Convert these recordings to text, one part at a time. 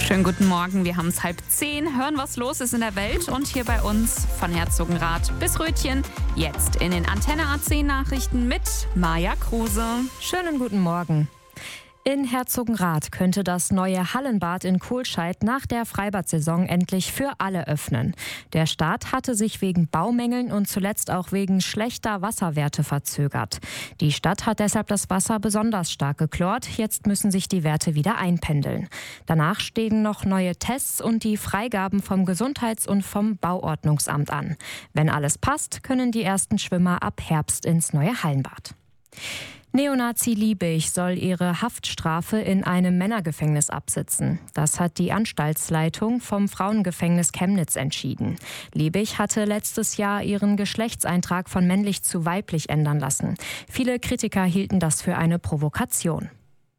Schönen guten Morgen, wir haben es 9:30, hören, was los ist in der Welt und hier bei uns von Herzogenrath bis Rötchen. Jetzt in den Antenne A10 Nachrichten mit Maja Kruse. Schönen guten Morgen. In Herzogenrath könnte das neue Hallenbad in Kohlscheid nach der Freibad-Saison endlich für alle öffnen. Der Start hatte sich wegen Baumängeln und zuletzt auch wegen schlechter Wasserwerte verzögert. Die Stadt hat deshalb das Wasser besonders stark geklort. Jetzt müssen sich die Werte wieder einpendeln. Danach stehen noch neue Tests und die Freigaben vom Gesundheits- und vom Bauordnungsamt an. Wenn alles passt, können die ersten Schwimmer ab Herbst ins neue Hallenbad. Neonazi Liebig soll ihre Haftstrafe in einem Männergefängnis absitzen. Das hat die Anstaltsleitung vom Frauengefängnis Chemnitz entschieden. Liebig hatte letztes Jahr ihren Geschlechtseintrag von männlich zu weiblich ändern lassen. Viele Kritiker hielten das für eine Provokation.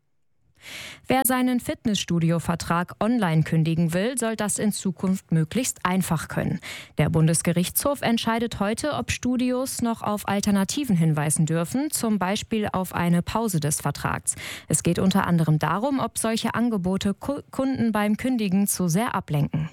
Wer seinen Fitnessstudio-Vertrag online kündigen will, soll das in Zukunft möglichst einfach können. Der Bundesgerichtshof entscheidet heute, ob Studios noch auf Alternativen hinweisen dürfen, zum Beispiel auf eine Pause des Vertrags. Es geht unter anderem darum, ob solche Angebote Kunden beim Kündigen zu sehr ablenken.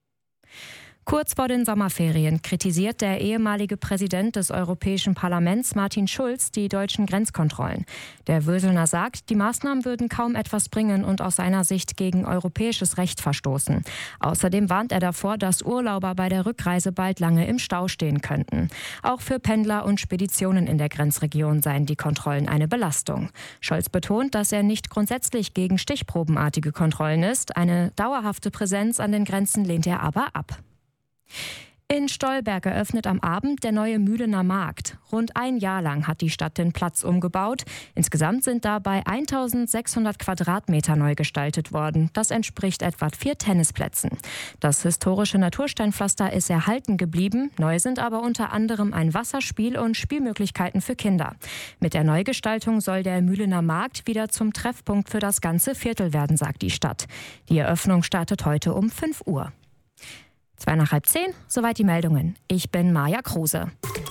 Kurz vor den Sommerferien kritisiert der ehemalige Präsident des Europäischen Parlaments Martin Schulz die deutschen Grenzkontrollen. Der Würselner sagt, die Maßnahmen würden kaum etwas bringen und aus seiner Sicht gegen europäisches Recht verstoßen. Außerdem warnt er davor, dass Urlauber bei der Rückreise bald lange im Stau stehen könnten. Auch für Pendler und Speditionen in der Grenzregion seien die Kontrollen eine Belastung. Scholz betont, dass er nicht grundsätzlich gegen stichprobenartige Kontrollen ist. Eine dauerhafte Präsenz an den Grenzen lehnt er aber ab. In Stolberg eröffnet am Abend der neue Mühlener Markt. Rund ein Jahr lang hat die Stadt den Platz umgebaut. Insgesamt sind dabei 1600 Quadratmeter neu gestaltet worden. Das entspricht etwa 4 Tennisplätzen. Das historische Natursteinpflaster ist erhalten geblieben. Neu sind aber unter anderem ein Wasserspiel und Spielmöglichkeiten für Kinder. Mit der Neugestaltung soll der Mühlener Markt wieder zum Treffpunkt für das ganze Viertel werden, sagt die Stadt. Die Eröffnung startet heute um 5 Uhr. 9:30, soweit die Meldungen. Ich bin Maja Kruse.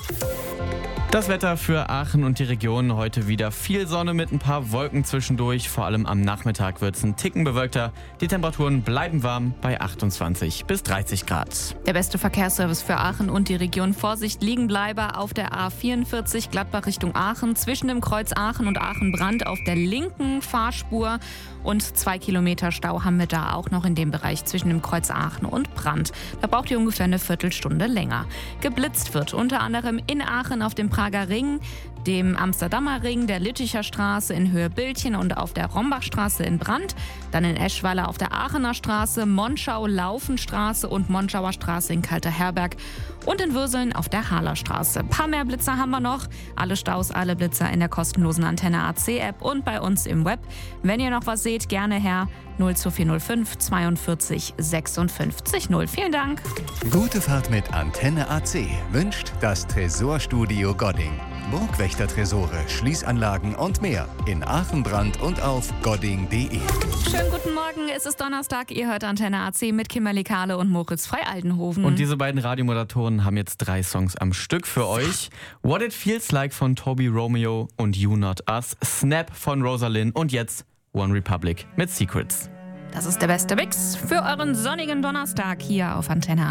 Das Wetter für Aachen und die Region heute wieder viel Sonne mit ein paar Wolken zwischendurch. Vor allem am Nachmittag wird es ein Ticken bewölkter. Die Temperaturen bleiben warm bei 28 bis 30 Grad. Der beste Verkehrsservice für Aachen und die Region. Vorsicht, Liegenbleiber auf der A44 Gladbach Richtung Aachen. Zwischen dem Kreuz Aachen und Aachen-Brand auf der linken Fahrspur. Und 2 Kilometer Stau haben wir da auch noch in dem Bereich zwischen dem Kreuz Aachen und Brand. Da braucht ihr ungefähr eine Viertelstunde länger. Geblitzt wird unter anderem in Aachen auf dem Prager Ring, dem Amsterdamer Ring, der Lütticher Straße in Höhe Bildchen und auf der Rombachstraße in Brand. Dann in Eschweiler auf der Aachener Straße, Monschau-Laufenstraße und Monschauer Straße in Kalterherberg. Und in Würseln auf der Harlerstraße. Ein paar mehr Blitzer haben wir noch. Alle Staus, alle Blitzer in der kostenlosen Antenne AC-App und bei uns im Web. Wenn ihr noch was seht, gerne her 02405 42 56 0. Vielen Dank. Gute Fahrt mit Antenne AC wünscht das Tresorstudio Godding. Burgwächter-Tresore, Schließanlagen und mehr in Aachen, Brand und auf godding.de. Schönen guten Morgen, es ist Donnerstag. Ihr hört Antenne AC mit Kimberly Kahle und Moritz Frei-Aldenhoven. Und diese beiden Radiomoderatoren haben jetzt 3 Songs am Stück für euch. What It Feels Like von Toby Romeo und You Not Us, Snap von Rosalind und jetzt One Republic mit Secrets. Das ist der beste Mix für euren sonnigen Donnerstag hier auf Antenne